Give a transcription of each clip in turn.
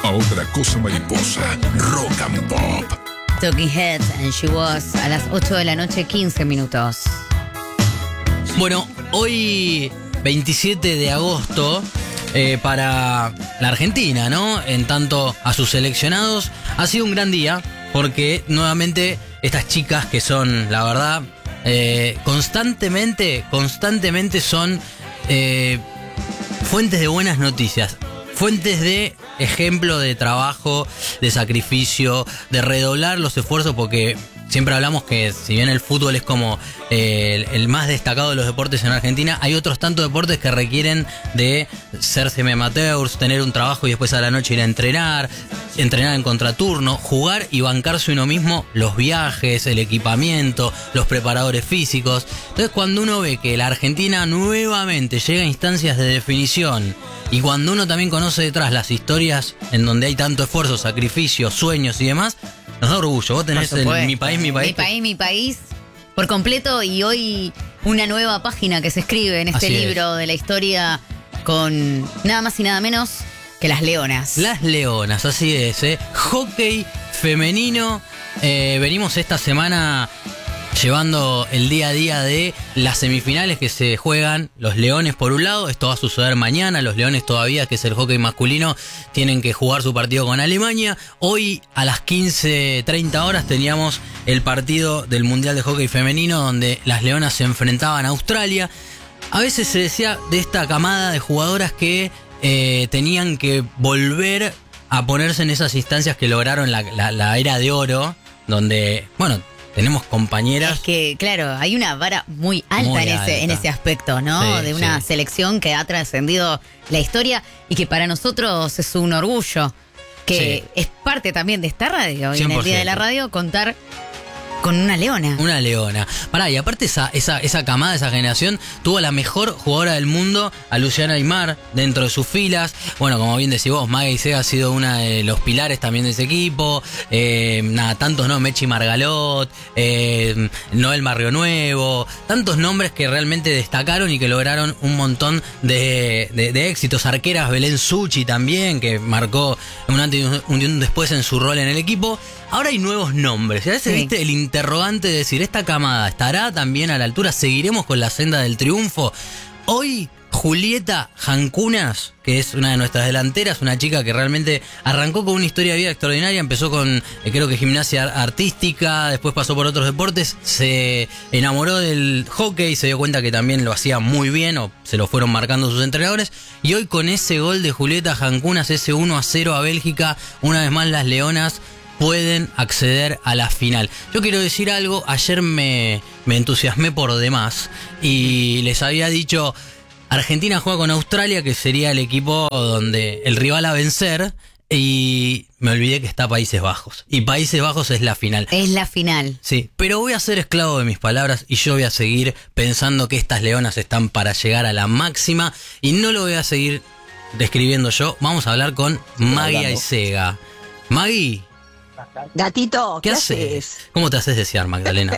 a otra cosa mariposa. Rock and Pop. Talking Heads and She Was a las 8 de la noche, 15 minutos. Bueno, hoy 27 de agosto para la Argentina, ¿no? En tanto a sus seleccionados, ha sido un gran día porque nuevamente estas chicas que son, la verdad, constantemente son fuentes de buenas noticias, fuentes de ejemplo de trabajo, de sacrificio, de redoblar los esfuerzos, porque siempre hablamos que si bien el fútbol es como el más destacado de los deportes en Argentina, hay otros tantos deportes que requieren de ser semi-amateurs, tener un trabajo y después a la noche ir a entrenar en contraturno, jugar y bancarse uno mismo los viajes, el equipamiento, los preparadores físicos. Entonces cuando uno ve que la Argentina nuevamente llega a instancias de definición y cuando uno también conoce detrás las historias en donde hay tanto esfuerzo, sacrificio, sueños y demás, nos da orgullo. Vos tenés Mi País. Mi País por completo, y hoy una nueva página que se escribe en este libro de la historia con nada más y nada menos que las Leonas. Las Leonas, así es, Hockey femenino. Venimos esta semana llevando el día a día de las semifinales que se juegan. Los Leones por un lado, esto va a suceder mañana. Los Leones todavía, que es el hockey masculino, tienen que jugar su partido con Alemania. Hoy a las 15:30 horas teníamos el partido del Mundial de Hockey Femenino donde las Leonas se enfrentaban a Australia. A veces se decía de esta camada de jugadoras que tenían que volver a ponerse en esas instancias que lograron la era de oro, donde, bueno, tenemos compañeras. Es que, claro, hay una vara muy alta, en ese aspecto, ¿no? Sí, de una selección que ha trascendido la historia y que para nosotros es un orgullo, que es parte también de esta radio. Y en el Día de la Radio contar con una leona. Una leona. Pará, y aparte esa camada, esa generación, tuvo a la mejor jugadora del mundo, a Luciana Aymar, dentro de sus filas. Bueno, como bien decís vos, Maggie Sega ha sido una de los pilares también de ese equipo. Tantos, ¿no? Mechi Margalot, Noel Barrio Nuevo, tantos nombres que realmente destacaron y que lograron un montón de éxitos. Arqueras, Belén Suchi también, que marcó un antes y un después en su rol en el equipo. Ahora hay nuevos nombres. Y a veces, viste, el interrogante de decir, ¿esta camada estará también a la altura? ¿Seguiremos con la senda del triunfo? Hoy, Julieta Jancunas, que es una de nuestras delanteras, una chica que realmente arrancó con una historia de vida extraordinaria. Empezó con, creo que gimnasia artística, después pasó por otros deportes, se enamoró del hockey, se dio cuenta que también lo hacía muy bien, o se lo fueron marcando sus entrenadores. Y hoy con ese gol de Julieta Jancunas, ese 1-0 a Bélgica, una vez más las Leonas pueden acceder a la final. Yo quiero decir algo, ayer me entusiasmé por demás y les había dicho, Argentina juega con Australia, que sería el equipo donde el rival a vencer, y me olvidé que está Países Bajos. Y Países Bajos es la final. Es la final. Sí, pero voy a ser esclavo de mis palabras y yo voy a seguir pensando que estas leonas están para llegar a la máxima y no lo voy a seguir describiendo yo. Vamos a hablar con Maggie Aisega. Maggie. Gatito, ¿qué haces? ¿Cómo te haces desear, Magdalena?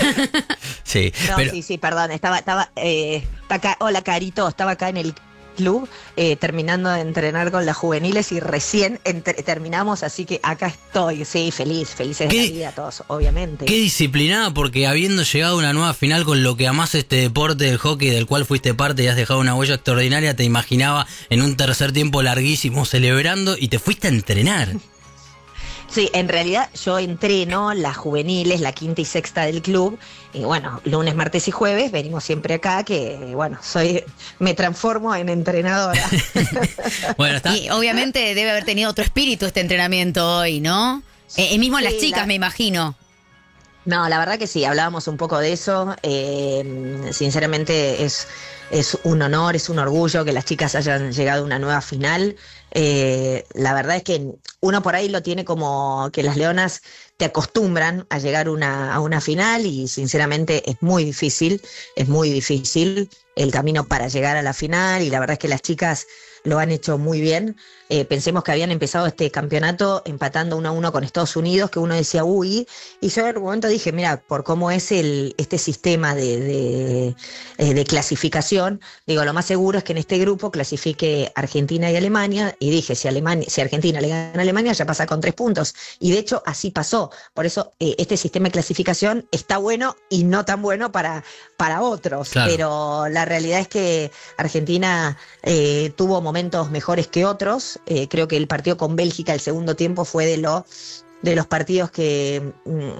Sí, no, pero... sí, perdón, estaba acá, hola Carito, estaba acá en el club terminando de entrenar con las juveniles y recién terminamos, así que acá estoy, sí, felices de la vida todos, obviamente. Qué disciplinada, porque habiendo llegado a una nueva final con lo que amás este deporte del hockey del cual fuiste parte y has dejado una huella extraordinaria, te imaginaba en un tercer tiempo larguísimo celebrando y te fuiste a entrenar. Sí, en realidad yo entreno las juveniles, la quinta y sexta del club, y bueno, lunes, martes y jueves venimos siempre acá, que bueno, me transformo en entrenadora. Bueno, y obviamente debe haber tenido otro espíritu este entrenamiento hoy, ¿no? Mismo sí, las chicas, me imagino. No, la verdad que sí, hablábamos un poco de eso. Sinceramente es un honor, es un orgullo que las chicas hayan llegado a una nueva final. La verdad es que uno por ahí lo tiene como que las leonas te acostumbran a llegar a una final y sinceramente es muy difícil el camino para llegar a la final, y la verdad es que las chicas lo han hecho muy bien. Pensemos que habían empezado este campeonato empatando 1-1 con Estados Unidos, que uno decía, uy, y yo en un momento dije, mira, por cómo es este sistema de clasificación, digo, lo más seguro es que en este grupo clasifique Argentina y Alemania, y dije, si Argentina le gana a Alemania, ya pasa con 3 puntos, y de hecho así pasó. Por eso este sistema de clasificación está bueno y no tan bueno para otros, claro. Pero la realidad es que Argentina tuvo momentos mejores que otros. Creo que el partido con Bélgica, el segundo tiempo, fue de los partidos que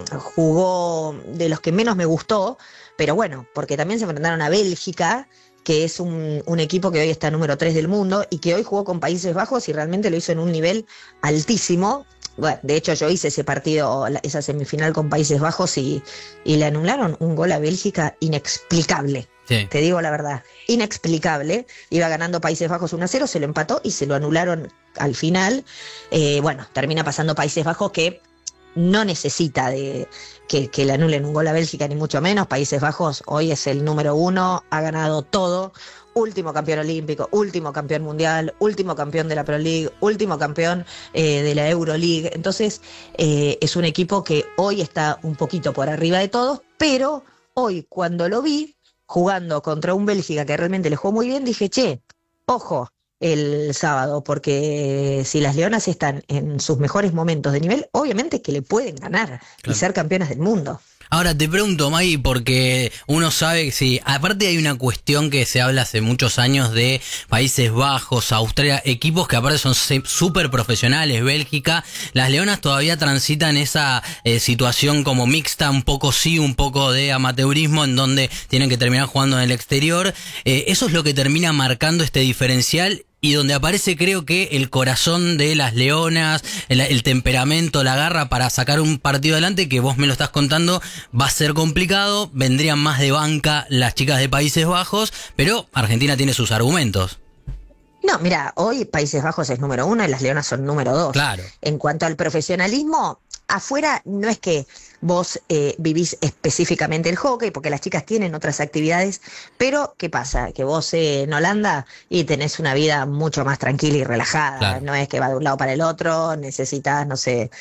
jugó, de los que menos me gustó, pero bueno, porque también se enfrentaron a Bélgica, que es un equipo que hoy está número 3 del mundo y que hoy jugó con Países Bajos y realmente lo hizo en un nivel altísimo. Bueno, de hecho yo hice ese partido, esa semifinal con Países Bajos y le anularon un gol a Bélgica inexplicable. Sí. Te digo la verdad, inexplicable. Iba ganando Países Bajos 1-0, se lo empató y se lo anularon al final. Bueno, termina pasando Países Bajos, que no necesita de que le anulen un gol a Bélgica, ni mucho menos. Países Bajos hoy es el número 1, ha ganado todo. Último campeón olímpico, último campeón mundial, último campeón de la Pro League, último campeón de la Euroleague. Entonces es un equipo que hoy está un poquito por arriba de todos, pero hoy cuando lo vi jugando contra un Bélgica que realmente le jugó muy bien, dije, che, ojo el sábado, porque si las Leonas están en sus mejores momentos de nivel, obviamente que le pueden ganar, claro, y ser campeonas del mundo. Ahora te pregunto, Maggie, porque uno sabe que sí, aparte hay una cuestión que se habla hace muchos años de Países Bajos, Australia, equipos que aparte son súper profesionales, Bélgica, las Leonas todavía transitan esa situación como mixta, un poco sí, un poco de amateurismo, en donde tienen que terminar jugando en el exterior. Eso es lo que termina marcando este diferencial. Y donde aparece, creo que el corazón de las Leonas, el temperamento, la garra para sacar un partido adelante, que vos me lo estás contando, va a ser complicado, vendrían más de banca las chicas de Países Bajos, pero Argentina tiene sus argumentos. No, mira, hoy Países Bajos es número 1 y las Leonas son número 2. Claro. En cuanto al profesionalismo, afuera no es que vos vivís específicamente el hockey, porque las chicas tienen otras actividades, pero ¿qué pasa? Que vos en Holanda y tenés una vida mucho más tranquila y relajada, claro, no es que va de un lado para el otro, necesitas, no sé,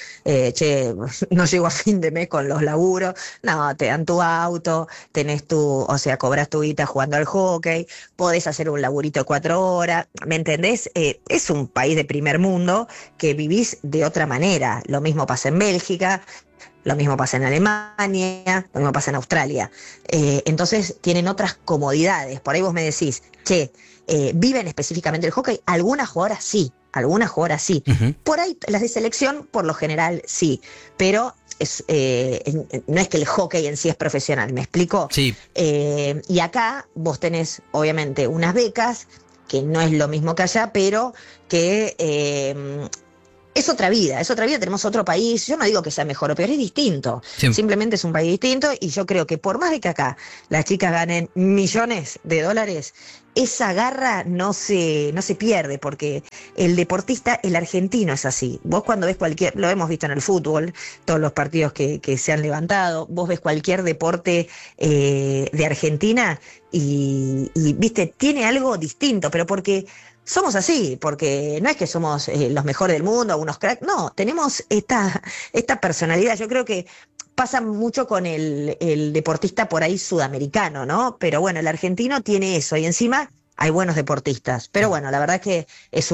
no llego a fin de mes con los laburos, no, te dan tu auto, tenés cobras tu guita jugando al hockey, podés hacer un laburito de 4 horas, ¿me entendés? Es un país de primer mundo que vivís de otra manera. Lo mismo pasa en Bélgica, lo mismo pasa en Alemania, lo mismo pasa en Australia. Entonces tienen otras comodidades. Por ahí vos me decís, che, ¿viven específicamente el hockey? Algunas jugadoras sí. Uh-huh. Por ahí las de selección, por lo general, sí. Pero no es que el hockey en sí es profesional, ¿me explico? Sí. Y acá vos tenés, obviamente, unas becas, que no es lo mismo que allá, pero que es otra vida, tenemos otro país. Yo no digo que sea mejor o peor, es distinto. Sí. Simplemente es un país distinto y yo creo que por más de que acá las chicas ganen millones de dólares, esa garra no se pierde, porque el deportista, el argentino es así. Vos cuando ves lo hemos visto en el fútbol, todos los partidos que se han levantado, vos ves cualquier deporte de Argentina y viste, tiene algo distinto, pero porque somos así, porque no es que somos los mejores del mundo, unos cracks, no, tenemos esta personalidad. Yo creo que pasa mucho con el deportista por ahí sudamericano, ¿no? Pero bueno, el argentino tiene eso y encima hay buenos deportistas. Pero bueno, la verdad es que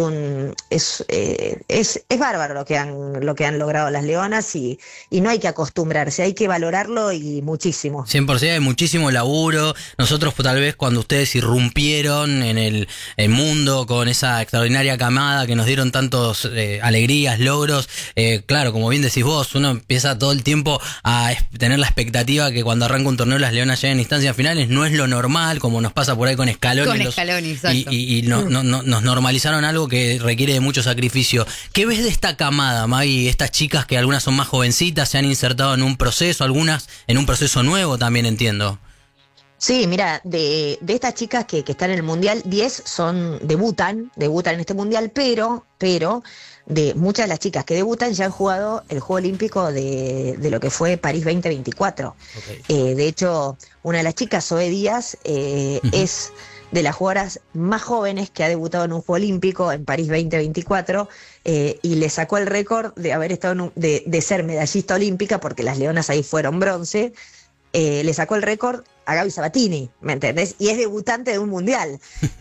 es bárbaro lo que han logrado las Leonas y no hay que acostumbrarse, hay que valorarlo y muchísimo. 100%, hay muchísimo laburo. Nosotros tal vez cuando ustedes irrumpieron en el mundo con esa extraordinaria camada que nos dieron tantos alegrías, logros, claro, como bien decís vos, uno empieza todo el tiempo a tener la expectativa que cuando arranca un torneo las Leonas lleguen a instancias finales. No es lo normal, como nos pasa por ahí con Scaloni. Y nos normalizaron algo que requiere de mucho sacrificio. ¿Qué ves de esta camada, Maggie? Estas chicas que algunas son más jovencitas, se han insertado en un proceso, algunas en un proceso nuevo también, entiendo. Sí, mira, de estas chicas que están en el Mundial, 10 debutan en este Mundial, pero de muchas de las chicas que debutan ya han jugado el Juego Olímpico de lo que fue París 2024. Okay. De hecho, una de las chicas, Zoe Díaz, es de las jugadoras más jóvenes que ha debutado en un Juego Olímpico en París 2024 y le sacó el récord de haber estado de ser medallista olímpica, porque las leonas ahí fueron bronce. Le sacó el récord a Gaby Sabatini, ¿me entendés? Y es debutante de un mundial.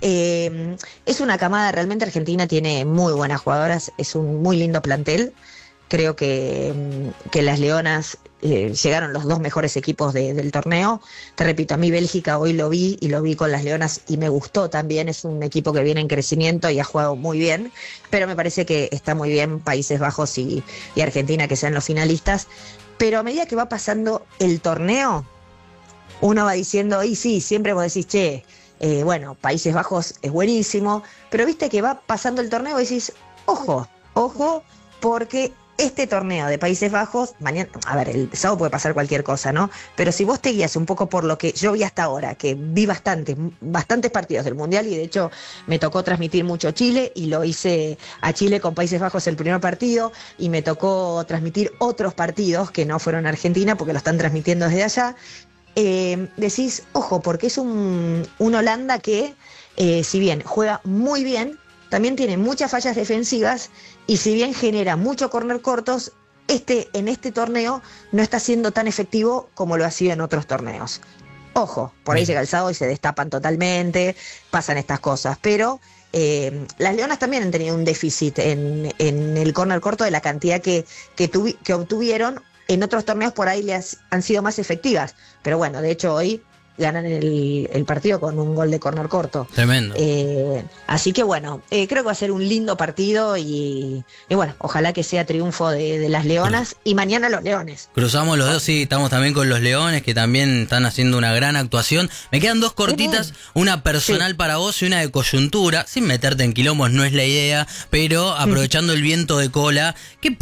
Es una camada, realmente Argentina tiene muy buenas jugadoras, es un muy lindo plantel. Creo que las leonas llegaron los 2 mejores equipos del torneo. Te repito, a mí Bélgica hoy lo vi con las leonas y me gustó también. Es un equipo que viene en crecimiento y ha jugado muy bien, pero me parece que está muy bien Países Bajos y Argentina que sean los finalistas. Pero a medida que va pasando el torneo, uno va diciendo, y sí, siempre vos decís, che, bueno, Países Bajos es buenísimo, pero viste que va pasando el torneo y decís, ojo, porque este torneo de Países Bajos, mañana, a ver, el sábado puede pasar cualquier cosa, ¿no? Pero si vos te guías un poco por lo que yo vi hasta ahora, que vi bastantes partidos del Mundial, y de hecho me tocó transmitir mucho Chile, y lo hice a Chile con Países Bajos el primer partido, y me tocó transmitir otros partidos que no fueron a Argentina, porque lo están transmitiendo desde allá. Decís, ojo, porque es un Holanda que, si bien juega muy bien, también tiene muchas fallas defensivas, y si bien genera mucho córner cortos, en este torneo no está siendo tan efectivo como lo ha sido en otros torneos. Ojo, por ahí llega el sábado y se destapan totalmente, pasan estas cosas, pero las leonas también han tenido un déficit en el córner corto de la cantidad que obtuvieron. En otros torneos por ahí han sido más efectivas, pero bueno, de hecho hoy ganan el partido con un gol de córner corto. Tremendo. Así que bueno, creo que va a ser un lindo partido y bueno, ojalá que sea triunfo de las leonas y mañana los leones. Cruzamos los dedos, sí, estamos también con los leones que también están haciendo una gran actuación. Me quedan 2 cortitas, una personal para vos y una de coyuntura, sin meterte en quilombos, no es la idea, pero aprovechando el viento de cola,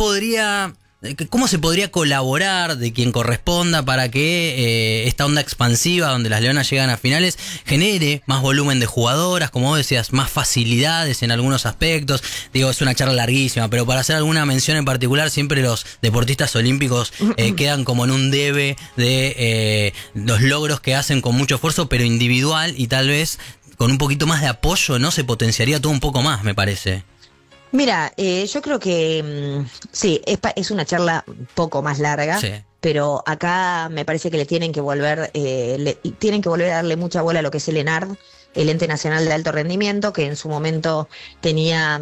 ¿cómo se podría colaborar de quien corresponda para que esta onda expansiva donde las leonas llegan a finales genere más volumen de jugadoras, como vos decías, más facilidades en algunos aspectos? Digo, es una charla larguísima, pero para hacer alguna mención en particular, siempre los deportistas olímpicos quedan como en un debe de los logros que hacen con mucho esfuerzo, pero individual, y tal vez con un poquito más de apoyo, ¿no? Se potenciaría todo un poco más, me parece. Mira, yo creo que sí, es una charla un poco más larga, sí, pero acá me parece que tienen que volver a darle mucha bola a lo que es el ENARD, el Ente Nacional de Alto Rendimiento, que en su momento tenía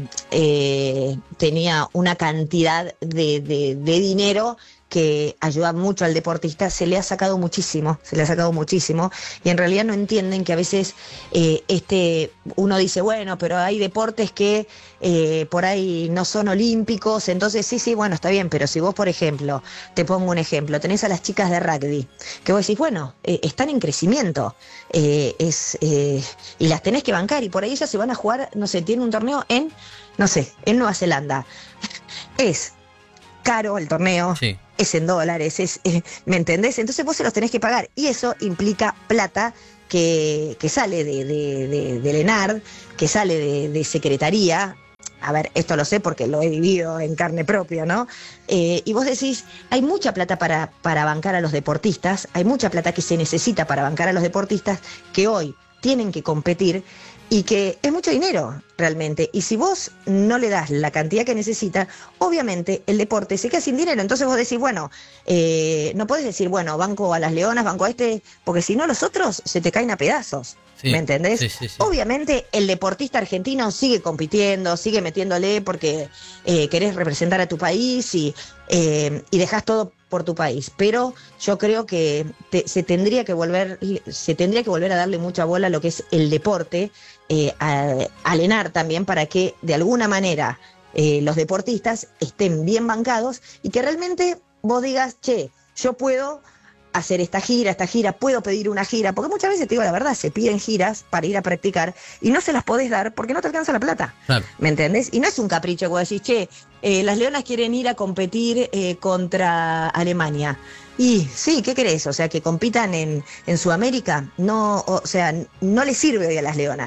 una cantidad de dinero que ayuda mucho al deportista. Se le ha sacado muchísimo, y en realidad no entienden que a veces uno dice, bueno, pero hay deportes que por ahí no son olímpicos, entonces sí, bueno, está bien, pero si vos, por ejemplo, te pongo un ejemplo, tenés a las chicas de rugby, que vos decís, bueno, están en crecimiento, y las tenés que bancar, y por ahí ellas se van a jugar, no sé, tienen un torneo en Nueva Zelanda. Es caro el torneo, sí, es en dólares, ¿me entendés? Entonces vos se los tenés que pagar, y eso implica plata que sale del ENARD, que sale de Secretaría. A ver, esto lo sé porque lo he vivido en carne propia, ¿no? Y vos decís, hay mucha plata para bancar a los deportistas, hay mucha plata que se necesita para bancar a los deportistas que hoy tienen que competir, y que es mucho dinero realmente, y si vos no le das la cantidad que necesita, obviamente el deporte se queda sin dinero. Entonces vos decís, bueno, no podés decir, bueno, banco a las leonas, banco a porque si no los otros se te caen a pedazos. Sí, ¿me entendés? Sí. Obviamente el deportista argentino sigue compitiendo, sigue metiéndole porque querés representar a tu país y dejás todo por tu país, pero yo creo que se tendría que volver a darle mucha bola a lo que es el deporte, al ENAR también, para que de alguna manera los deportistas estén bien bancados y que realmente vos digas, che, yo puedo hacer esta gira, puedo pedir una gira, porque muchas veces, te digo la verdad, se piden giras para ir a practicar y no se las podés dar porque no te alcanza la plata, claro. ¿Me entendés? Y no es un capricho que vos decís, che, las leonas quieren ir a competir contra Alemania. Y sí, ¿qué querés? O sea, que compitan en Sudamérica, no, o sea, no les sirve hoy a las leonas.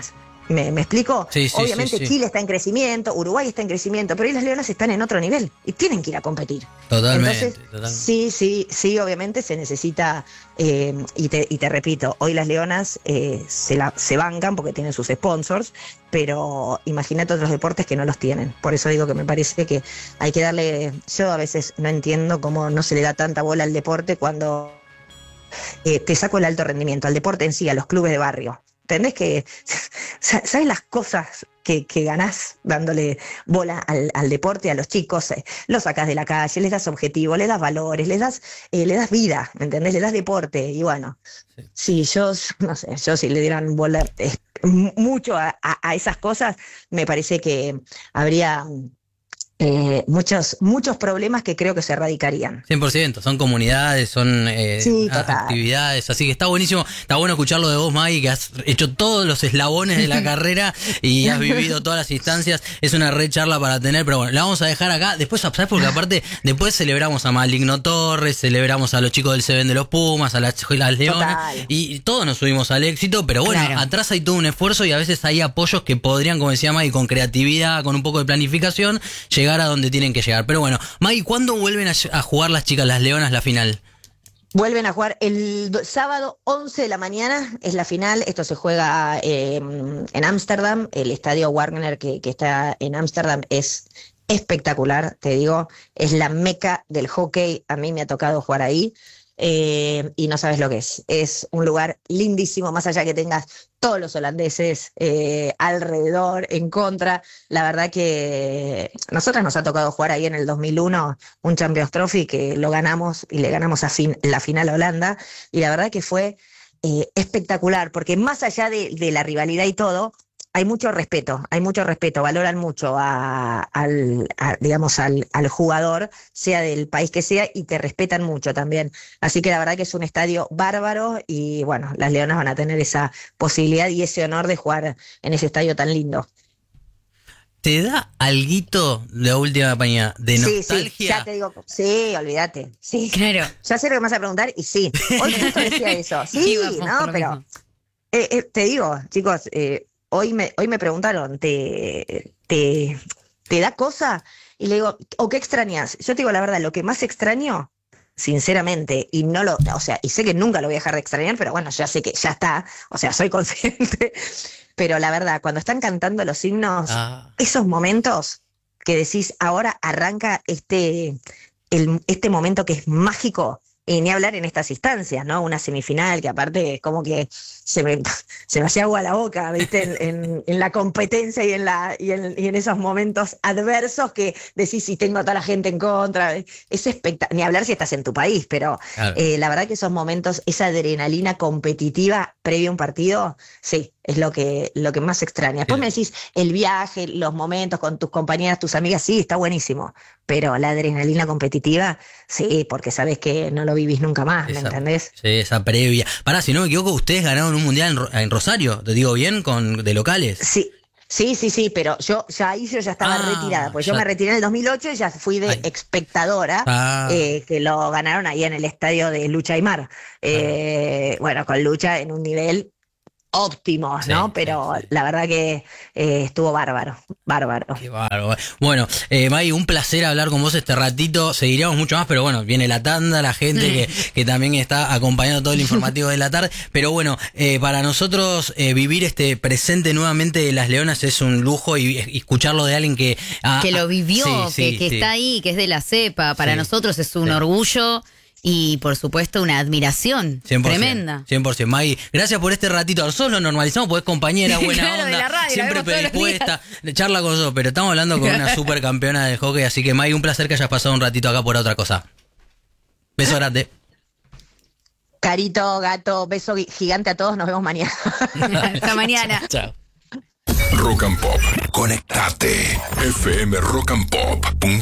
¿Me explico? Sí, Obviamente sí. Chile está en crecimiento, Uruguay está en crecimiento, pero hoy las Leonas están en otro nivel y tienen que ir a competir. Totalmente. Entonces, sí, obviamente se necesita, y te repito, hoy las Leonas se bancan porque tienen sus sponsors, pero imagínate otros deportes que no los tienen. Por eso digo que me parece que hay que darle, yo a veces no entiendo cómo no se le da tanta bola al deporte cuando te saco el alto rendimiento, al deporte en sí, a los clubes de barrio. ¿Entendés que sabes las cosas que ganás dándole bola al deporte, a los chicos? Los sacás de la calle, les das objetivo, les das valores, les das vida, ¿me entendés? Les das deporte. Y bueno, sí, yo no sé, yo si le dieran bola mucho a esas cosas, me parece que habría muchos problemas que creo que se erradicarían. 100%, son comunidades, son actividades, así que está buenísimo, está bueno escucharlo de vos, Maggie, que has hecho todos los eslabones de la carrera y has vivido todas las instancias, es una re charla para tener, pero bueno, la vamos a dejar acá, después, ¿sabes? Porque aparte, después celebramos a Maligno Torres, celebramos a los chicos del Seven de los Pumas, a las Leonas, y todos nos subimos al éxito, pero bueno, atrás hay todo un esfuerzo y a veces hay apoyos que podrían, como decía Maggie, con creatividad, con un poco de planificación, llegar a donde tienen que llegar. Pero bueno, Maggie, ¿cuándo vuelven a jugar las chicas, las Leonas, la final? Vuelven a jugar el sábado 11 de la mañana, es la final. Esto se juega en Ámsterdam. El estadio Wagner que está en Ámsterdam es espectacular, te digo. Es la meca del hockey. A mí me ha tocado jugar ahí. Y no sabes lo que es. Es un lugar lindísimo, más allá que tengas todos los holandeses alrededor, en contra. La verdad que nosotras nos ha tocado jugar ahí en el 2001 un Champions Trophy que lo ganamos y le ganamos la final a Holanda. Y la verdad que fue espectacular, porque más allá de la rivalidad y todo, hay mucho respeto, valoran mucho al jugador, sea del país que sea, y te respetan mucho también. Así que la verdad que es un estadio bárbaro y bueno, las Leonas van a tener esa posibilidad y ese honor de jugar en ese estadio tan lindo. ¿Te da alguito de la última campaña de nostalgia? Sí, ya te digo, sí, olvídate. Sí, claro. Ya sé lo que me vas a preguntar y sí. Hoy justo decía eso. Sí, no, pero te digo, chicos, hoy me preguntaron, ¿te da cosa? Y le digo, ¿o qué extrañas? Yo te digo la verdad, lo que más extraño, sinceramente, y y sé que nunca lo voy a dejar de extrañar, pero bueno, ya sé que ya está, o sea, soy consciente, pero la verdad, cuando están cantando los himnos, esos momentos que decís, ahora arranca este momento que es mágico. Y ni hablar en estas instancias, ¿no? Una semifinal que aparte es como que se me hacía agua a la boca, ¿viste? En la competencia y en esos momentos adversos que decís si tengo a toda la gente en contra. Es espectacular. Ni hablar si estás en tu país, pero claro. La verdad que esos momentos, esa adrenalina competitiva previo a un partido, sí, es lo que más extraña. Después me decís el viaje, los momentos con tus compañeras, tus amigas, sí, está buenísimo. Pero la adrenalina competitiva, sí, porque sabes que no lo vivís nunca más, ¿me entendés? Sí, esa previa. Pará, si no me equivoco, ustedes ganaron un mundial en Rosario, ¿te digo bien? De locales. Sí, pero yo ya estaba retirada, porque yo me retiré en el 2008 y ya fui de espectadora, que lo ganaron ahí en el estadio de Lucha Aymar. Bueno, con Lucha en un nivel óptimo, ¿no? Pero la verdad que estuvo bárbaro. Qué bárbaro. Bueno, Maggie, un placer hablar con vos este ratito. Seguiríamos mucho más, pero bueno, viene la tanda, la gente que también está acompañando todo el informativo de la tarde. Pero bueno, para nosotros vivir este presente nuevamente de las Leonas es un lujo y escucharlo de alguien que lo vivió, que está ahí, que es de la cepa. Para nosotros es un orgullo. Y por supuesto una admiración 100%, tremenda. 100%. Maggie, gracias por este ratito. Nosotros lo normalizamos porque es compañera, buena claro, onda, de la radio, siempre predispuesta, charla con nosotros, pero estamos hablando con una super campeona del hockey, así que Maggie, un placer que hayas pasado un ratito acá por otra cosa. Beso grande. Carito, gato, beso gigante a todos, nos vemos mañana. Hasta mañana. Chao. Rock and Pop, conectate. FM Rock and Pop.